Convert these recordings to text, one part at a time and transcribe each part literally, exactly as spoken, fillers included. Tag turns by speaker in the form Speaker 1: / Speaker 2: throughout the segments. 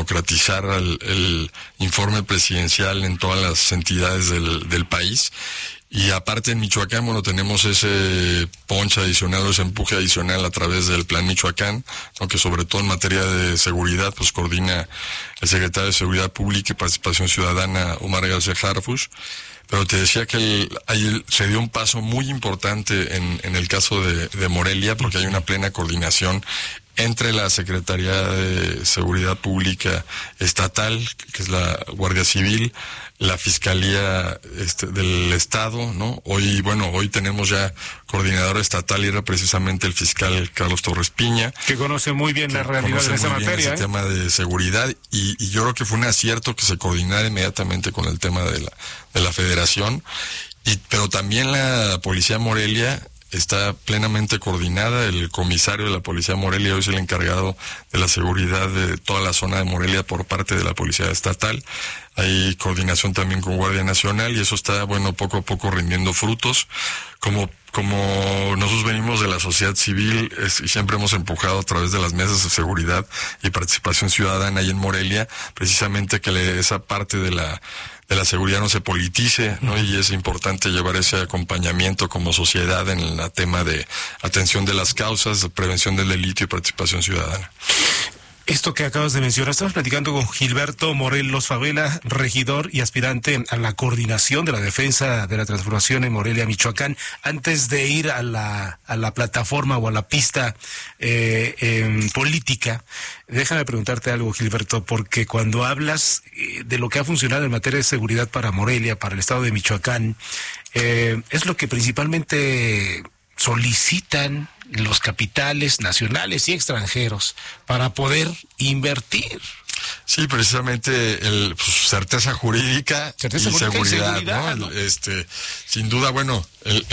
Speaker 1: democratizar el, el informe presidencial en todas las entidades del, del país. Y aparte en Michoacán, bueno, tenemos ese punch adicional, o ese empuje adicional a través del Plan Michoacán, aunque sobre todo en materia de seguridad, pues coordina el secretario de Seguridad Pública y Participación Ciudadana, Omar García Harfuch. Pero te decía que el, ahí se dio un paso muy importante en, en el caso de, de Morelia, porque hay una plena coordinación entre la Secretaría de Seguridad Pública Estatal, que es la Guardia Civil, la Fiscalía este, del Estado, ¿no? Hoy, bueno, hoy tenemos ya coordinador estatal y era precisamente el fiscal Carlos Torres Piña.
Speaker 2: Que conoce muy bien la realidad de esa materia.
Speaker 1: Ese
Speaker 2: ¿eh?
Speaker 1: tema de seguridad y, y yo creo que fue un acierto que se coordinara inmediatamente con el tema de la, de la Federación. Y, pero también la Policía Morelia está plenamente coordinada. El comisario de la Policía Morelia hoy es el encargado de la seguridad de toda la zona de Morelia por parte de la Policía Estatal. Hay coordinación también con Guardia Nacional y eso está, bueno, poco a poco rindiendo frutos. Como como nosotros venimos de la sociedad civil es, y siempre hemos empujado a través de las mesas de seguridad y participación ciudadana ahí en Morelia, precisamente que le, esa parte de la de la seguridad no se politice, ¿no? Y es importante llevar ese acompañamiento como sociedad en el tema de atención de las causas, prevención del delito y participación ciudadana.
Speaker 2: Esto que acabas de mencionar, estamos platicando con Gilberto Morelos Favela, regidor y aspirante a la coordinación de la defensa de la transformación en Morelia, Michoacán. Antes de ir a la a la plataforma o a la pista eh, eh, política, déjame preguntarte algo, Gilberto, porque cuando hablas eh, de lo que ha funcionado en materia de seguridad para Morelia, para el estado de Michoacán, eh, es lo que principalmente solicitan los capitales nacionales y extranjeros para poder invertir.
Speaker 1: Sí, precisamente el pues, certeza jurídica,
Speaker 2: certeza
Speaker 1: y,
Speaker 2: jurídica
Speaker 1: seguridad,
Speaker 2: y seguridad,
Speaker 1: ¿no?
Speaker 2: ¿no?
Speaker 1: Este, sin duda, bueno, el,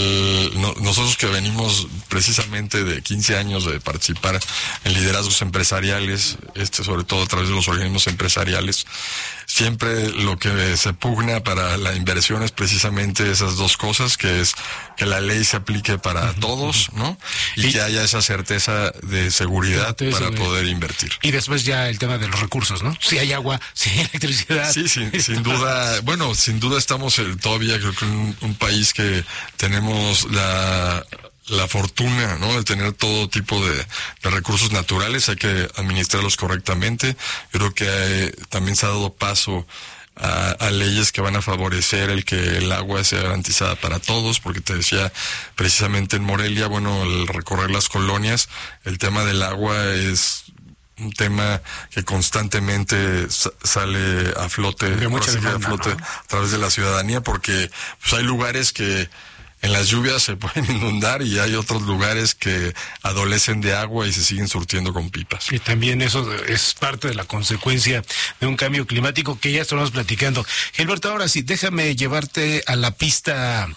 Speaker 1: el no, nosotros que venimos precisamente de quince años de participar en liderazgos empresariales, este, sobre todo a través de los organismos empresariales, siempre lo que se pugna para la inversión es precisamente esas dos cosas, que es que la ley se aplique para uh-huh, todos, ¿no? Y, y que haya esa certeza de seguridad para seguridad. poder invertir.
Speaker 2: Y después ya el tema de los recursos, ¿no? Si hay agua, si hay electricidad.
Speaker 1: Sí, sin, sin duda, bueno, sin duda estamos el, todavía creo que un, un país que tenemos la la fortuna, ¿no? De tener todo tipo de, de recursos naturales, hay que administrarlos correctamente. Yo creo que eh, también se ha dado paso a, a leyes que van a favorecer el que el agua sea garantizada para todos, porque te decía, precisamente en Morelia, bueno, al recorrer las colonias, el tema del agua es un tema que constantemente sale a flote,
Speaker 2: de mucha demanda,
Speaker 1: a flote,
Speaker 2: ¿no?
Speaker 1: A través de la ciudadanía, porque pues hay lugares que en las lluvias se pueden inundar y hay otros lugares que adolecen de agua y se siguen surtiendo con pipas.
Speaker 2: Y también eso es parte de la consecuencia de un cambio climático que ya estamos platicando. Gilberto, ahora sí, déjame llevarte a la pista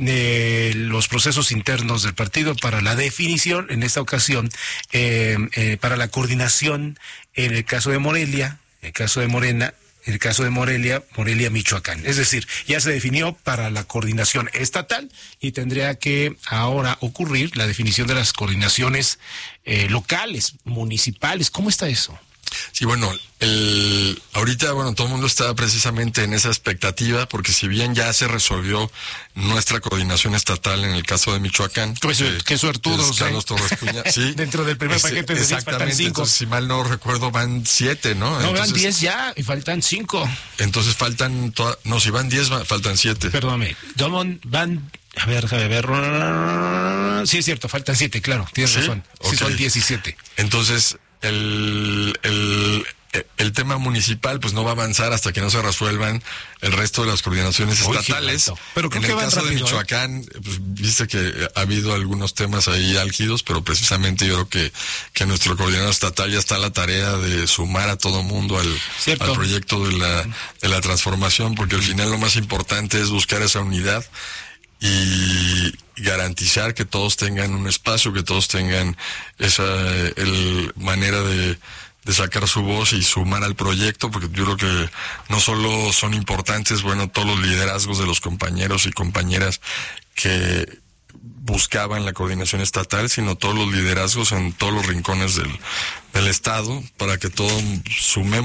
Speaker 2: de los procesos internos del partido para la definición, en esta ocasión, eh, eh, para la coordinación en el caso de Morelia, en el caso de Morena, en el caso de Morelia, Morelia, Michoacán. Es decir, ya se definió para la coordinación estatal y tendría que ahora ocurrir la definición de las coordinaciones eh, locales, municipales. ¿Cómo está eso?
Speaker 1: Sí, bueno, el, ahorita, bueno, todo el mundo está precisamente en esa expectativa, porque si bien ya se resolvió nuestra coordinación estatal en el caso de Michoacán.
Speaker 2: Pues, eh, qué suertudos,
Speaker 1: Carlos ¿eh? Torres Piña, sí.
Speaker 2: Dentro del primer este, paquete de diez faltan cinco.
Speaker 1: Entonces, si mal no recuerdo, van siete, ¿no?
Speaker 2: No, entonces, van diez ya y faltan cinco.
Speaker 1: Entonces faltan, toda, no, si van diez, faltan siete.
Speaker 2: Perdóname, Domon, van... A ver, déjame ver. Sí, es cierto, faltan siete, claro, tienes ¿Sí? razón. Sí, okay. Son diecisiete.
Speaker 1: Entonces, el, el, el tema municipal pues no va a avanzar hasta que no se resuelvan el resto de las coordinaciones Uy, estatales.
Speaker 2: Pero creo
Speaker 1: en
Speaker 2: que
Speaker 1: el caso
Speaker 2: rápido,
Speaker 1: de Michoacán, ¿eh? Pues viste que ha habido algunos temas ahí álgidos, pero precisamente yo creo que, que nuestro coordinador estatal ya está a la tarea de sumar a todo mundo al, al proyecto de la, de la transformación, porque al final lo más importante es buscar esa unidad y garantizar que todos tengan un espacio, que todos tengan esa el, manera de, de sacar su voz y sumar al proyecto, porque yo creo que no solo son importantes, bueno, todos los liderazgos de los compañeros y compañeras que buscaban la coordinación estatal, sino todos los liderazgos en todos los rincones del, del estado, para que todos sumemos